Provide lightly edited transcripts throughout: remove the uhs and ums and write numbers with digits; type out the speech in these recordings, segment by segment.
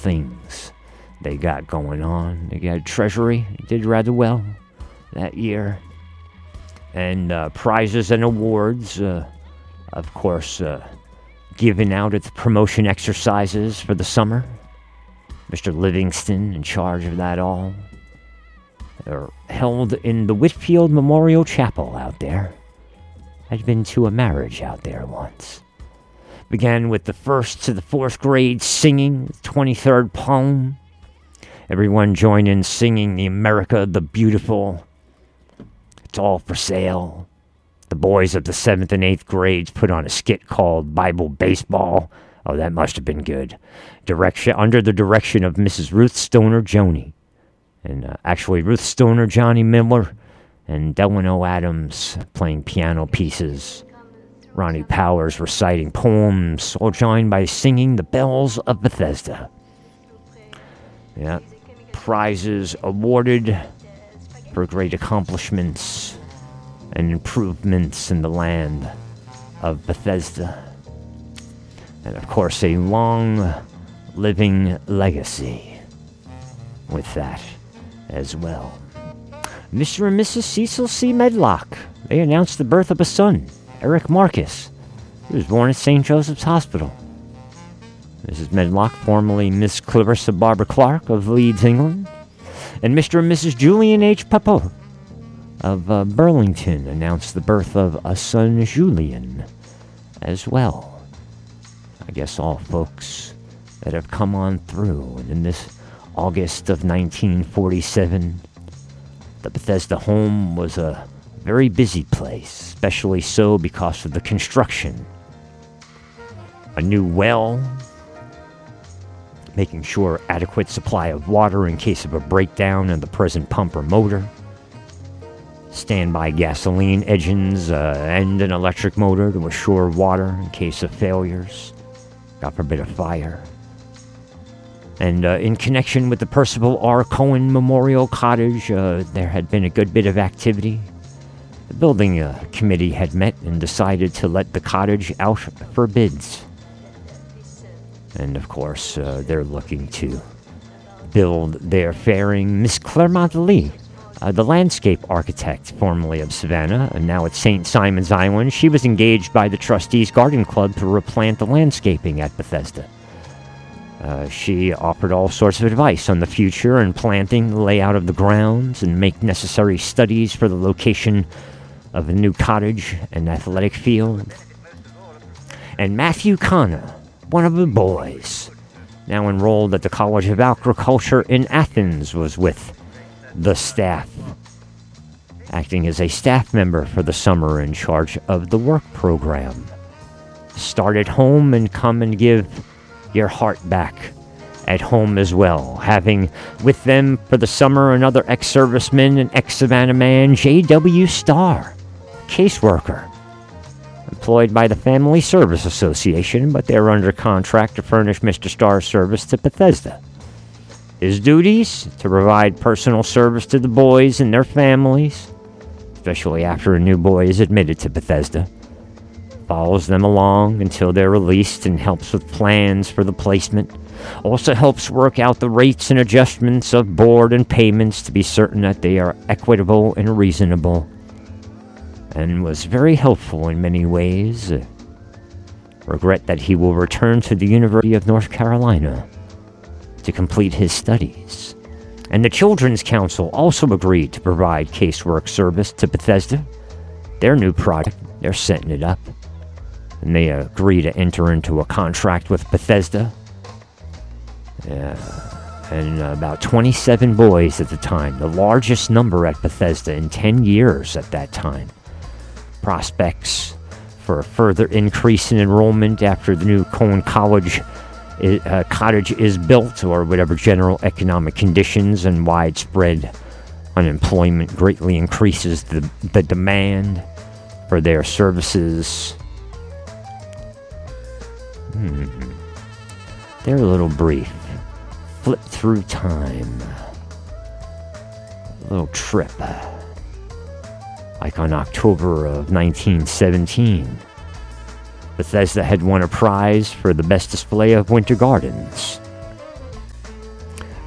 things they got going on. They got Treasury, did rather well that year. And prizes and awards, of course, given out at the promotion exercises for the summer. Mr. Livingston in charge of that all. They're held in the Whitfield Memorial Chapel out there. I'd been to a marriage out there once. Began with the 1st to the 4th grade singing the 23rd poem. Everyone joined in singing the America the Beautiful. It's all for sale. The boys of the 7th and 8th grades put on a skit called Bible Baseball. Oh, that must have been good. Under the direction of Mrs. Ruth Stoner Joni. And actually, Ruth Stoner, Johnny Miller, and Delano Adams playing piano pieces. Ronnie Powers reciting poems, all joined by singing the Bells of Bethesda. Yeah, prizes awarded for great accomplishments and improvements in the land of Bethesda. And of course, a long living legacy with that as well. Mr. and Mrs. Cecil C. Medlock, they announced the birth of a son, Eric Marcus. He was born at St. Joseph's Hospital. Mrs. Medlock, formerly Miss Clarissa Barbara Clark of Leeds, England. And Mr. and Mrs. Julian H. Pepper of Burlington announced the birth of a son, Julian, as well. I guess all folks that have come on through. And in this August of 1947, the Bethesda home was a very busy place, especially so because of the construction. A new well, making sure adequate supply of water in case of a breakdown in the present pump or motor, standby gasoline engines and an electric motor to assure water in case of failures, God forbid a fire. And in connection with the Percival R. Cohen Memorial Cottage, there had been a good bit of activity. The building committee had met and decided to let the cottage out for bids. And of course, they're looking to build their fairing Miss Claremont Lee, the landscape architect formerly of Savannah, and now at St. Simon's Island. She was engaged by the Trustees Garden Club to replant the landscaping at Bethesda. She offered all sorts of advice on the future and planting, the layout of the grounds, and make necessary studies for the location of a new cottage and athletic field. And Matthew Kana, one of the boys, now enrolled at the College of Agriculture in Athens, was with the staff, acting as a staff member for the summer in charge of the work program. Start at home and come and give your heart back at home as well, having with them for the summer another ex-serviceman and ex-Savannah man, J.W. Starr, caseworker, employed by the Family Service Association, but they're under contract to furnish Mr. Starr's service to Bethesda. His duties, to provide personal service to the boys and their families, especially after a new boy is admitted to Bethesda. Follows them along until they're released and helps with plans for the placement. Also helps work out the rates and adjustments of board and payments to be certain that they are equitable and reasonable. And was very helpful in many ways. Regret that he will return to the University of North Carolina to complete his studies. And the Children's Council also agreed to provide casework service to Bethesda. Their new project, they're setting it up. And they agree to enter into a contract with Bethesda. And about 27 boys at the time, the largest number at Bethesda in 10 years at that time. Prospects for a further increase in enrollment after the new Cohen College cottage is built, or whatever general economic conditions and widespread unemployment greatly increases the demand for their services. They're a little brief. Flip through time. A little trip. Like on October of 1917, Bethesda had won a prize for the best display of winter gardens.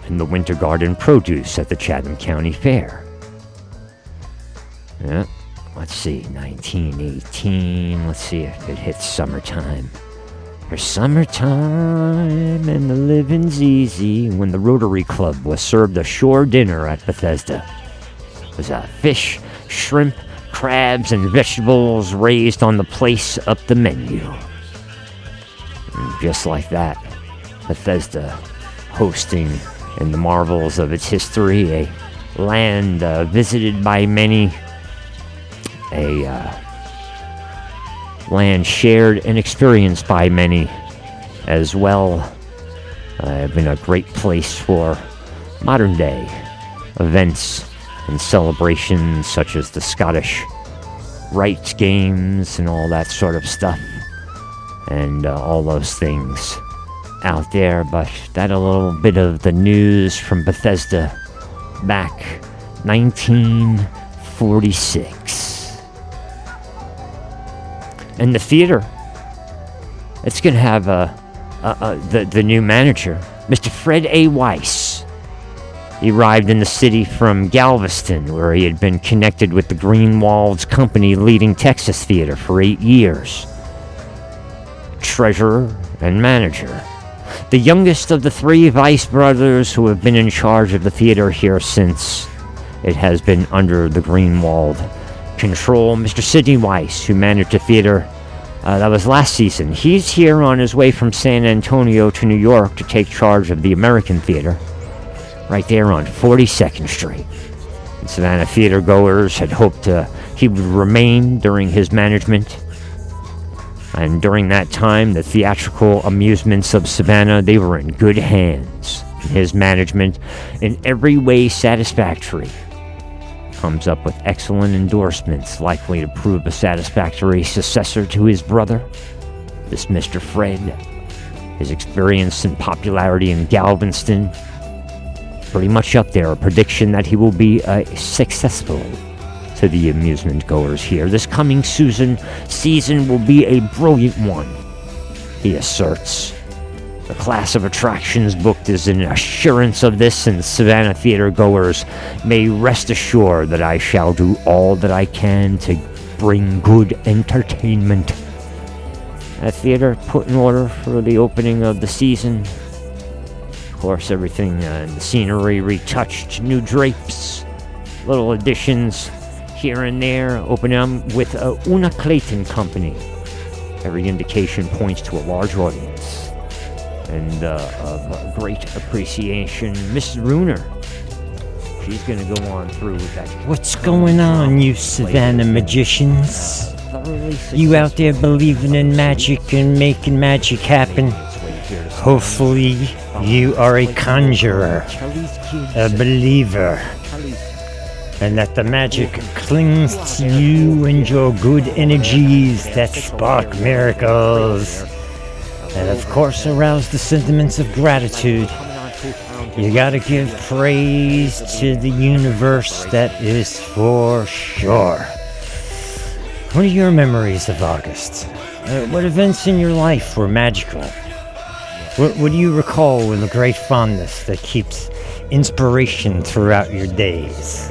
and the Winter Garden produce at the Chatham County Fair. Yeah, let's see, 1918. Let's see if it hits summertime. For summertime and the living's easy, when the Rotary Club was served a shore dinner at Bethesda. It was fish, shrimp, crabs, and vegetables raised on the place up the menu. And just like that, Bethesda hosting in the marvels of its history, a land visited by many, a land shared and experienced by many as well. Been a great place for modern day events and celebrations such as the Scottish Rite Games and all that sort of stuff, and all those things out there. But that a little bit of the news from Bethesda back 1946. And the theater, it's going to have the new manager, Mr. Fred A. Weiss. He arrived in the city from Galveston, where he had been connected with the Greenwald's Company leading Texas theater for 8 years. Treasurer and manager. The youngest of the three Weiss brothers who have been in charge of the theater here since it has been under the Greenwald control. Mr. Sidney Weiss, who managed a theater that was last season. He's here on his way from San Antonio to New York to take charge of the American Theater, right there on 42nd Street. And Savannah theater goers had hoped he would remain during his management. And during that time, the theatrical amusements of Savannah, they were in good hands. His management, in every way satisfactory, comes up with excellent endorsements, likely to prove a satisfactory successor to his brother, this Mr. Fred. His experience and popularity in Galveston, pretty much up there. A prediction that he will be successful to the amusement goers here. This coming season will be a brilliant one, he asserts. The class of attractions booked is an assurance of this, and Savannah theater goers may rest assured that I shall do all that I can to bring good entertainment. That theater put in order for the opening of the season. Of course, everything in the scenery retouched, new drapes, little additions here and there. Opening with Una Clayton Company. Every indication points to a large audience and of great appreciation. Mrs. Runer, she's going to go on through with that. What's going on, you Savannah magicians? You out there believing in magic and making magic happen? Hopefully you are a conjurer, a believer, and that the magic clings to you and your good energies that spark miracles. And of course arouse the sentiments of gratitude. You gotta give praise to the universe, that is for sure. What are your memories of August? What events in your life were magical? What do you recall with a great fondness that keeps inspiration throughout your days?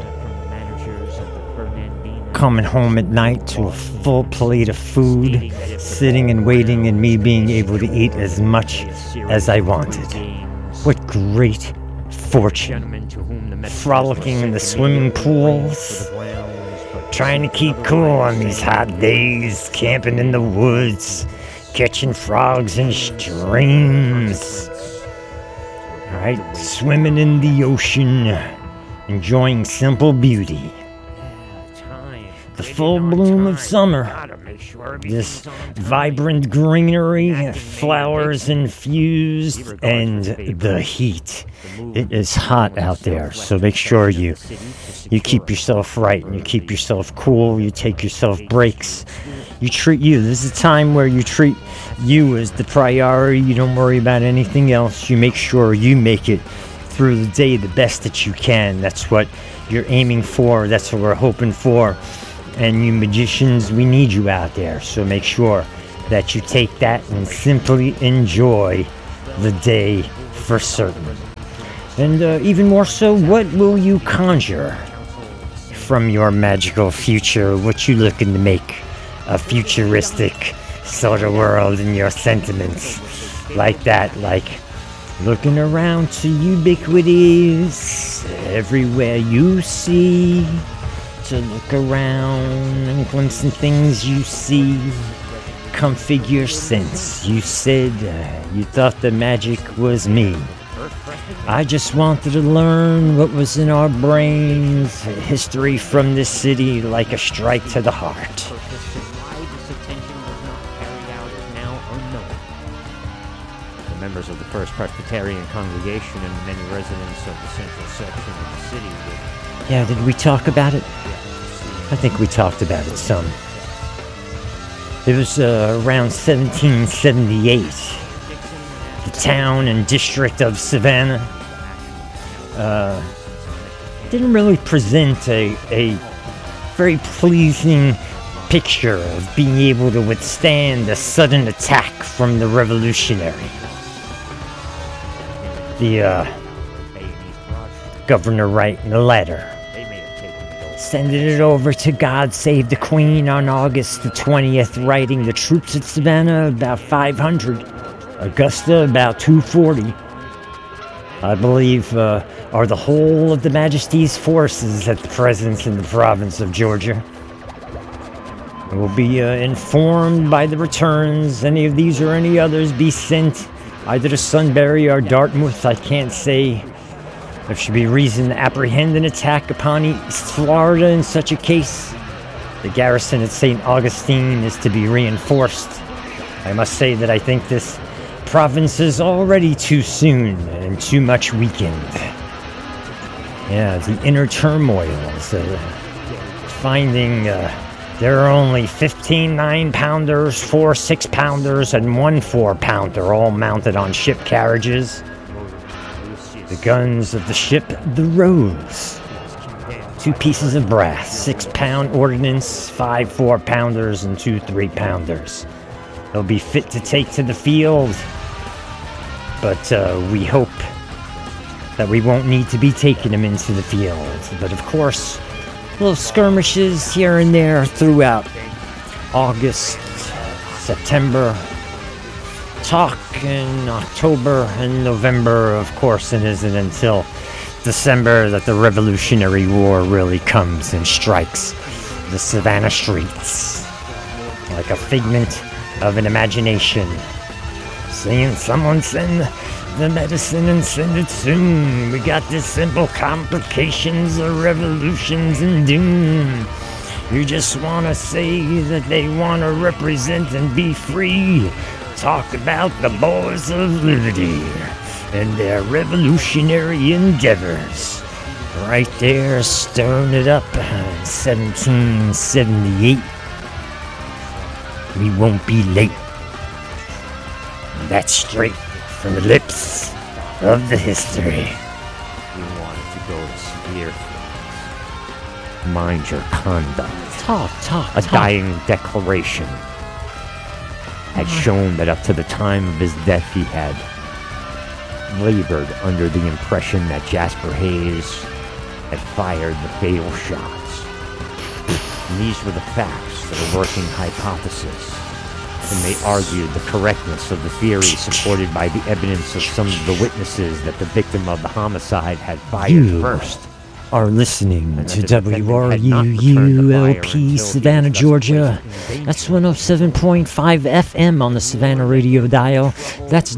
Coming home at night to a full plate of food, sitting and waiting, and me being able to eat as much as I wanted. What great fortune. Frolicking in the swimming pools, trying to keep cool on these hot days, camping in the woods, catching frogs in streams. Alright, swimming in the ocean, enjoying simple beauty. The full bloom of summer, this vibrant greenery, flowers infused, and the heat. It is hot out there, so make sure you keep yourself right, and you keep yourself cool, you take yourself breaks. You treat you. This is a time where you treat you as the priority. You don't worry about anything else. You make sure you make it through the day the best that you can. That's what you're aiming for. That's what we're hoping for. And you magicians, we need you out there. So make sure that you take that and simply enjoy the day for certain. And even more so, what will you conjure from your magical future? What you looking to make a futuristic sort of world in your sentiments? Like that, like looking around to ubiquities everywhere you see, to look around and glimpsing things you see. Configure sense. You said you thought the magic was me. I just wanted to learn what was in our brains, history from this city like a strike to the heart. The members of the First Presbyterian congregation and many residents of the central section of the city would... Yeah, did we talk about it? I think we talked about it some. It was around 1778. The town and district of Savannah didn't really present a very pleasing picture of being able to withstand a sudden attack from the revolutionary. The governor writing a letter, sending it over to God Save the Queen on August the 20th, writing the troops at Savannah about 500, Augusta about 240. I believe are the whole of the Majesty's forces at the present in the province of Georgia. Will be informed by the returns. Any of these or any others be sent either to Sunbury or Dartmouth. I can't say. There should be reason to apprehend an attack upon East Florida in such a case. The garrison at St. Augustine is to be reinforced. I must say that I think this province is already too soon and too much weakened. Yeah, the inner turmoils, finding there are only 15 9-pounders, 4 6-pounders, and 1 4-pounder, all mounted on ship carriages. The guns of the ship, the Rose. 2 pieces of brass, 6-pound ordnance, 5 4-pounders, and 2 3-pounders. They'll be fit to take to the field, but we hope that we won't need to be taking them into the field. But of course, little skirmishes here and there throughout August, September, talk in October and November. Of course, it isn't until December that the Revolutionary War really comes and strikes the Savannah streets like a figment of an imagination, saying, "Someone send the medicine and send it soon. We got this simple complications of revolutions and doom. You just want to say that they want to represent and be free. Talk about the boys of liberty and their revolutionary endeavors." Right there, stirring it up in 1778. We won't be late. That's straight from the lips of the history. You wanted to go to severe things. Mind your conduct. A dying declaration had shown that up to the time of his death he had labored under the impression that Jasper Hayes had fired the fatal shots. And these were the facts that a working hypothesis. And they argued the correctness of the theory supported by the evidence of some of the witnesses that the victim of the homicide had fired first. Are listening to WRUU-LP Savannah, Georgia. That's 107.5 FM on the Savannah radio dial. That's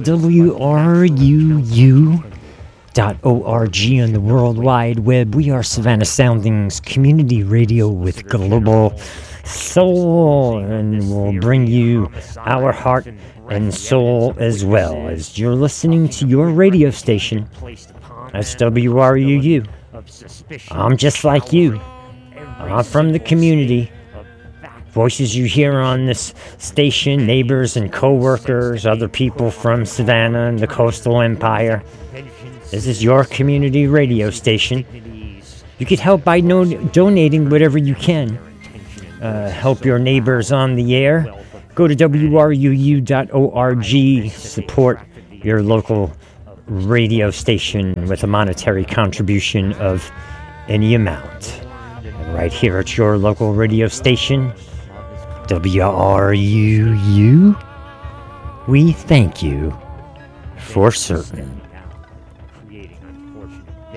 WRUU.org on the World Wide Web. We are Savannah Soundings community radio with global soul, and we'll bring you our heart and soul as well as you're listening to your radio station. That's WRUU. I'm just like you. I'm from the community. Voices you hear on this station, neighbors and co-workers, other people from Savannah and the Coastal Empire. This is your community radio station. You could help by donating whatever you can. Help your neighbors on the air. Go to WRUU.org. Support your local radio station with a monetary contribution of any amount. And right here at your local radio station, WRUU, we thank you for certain.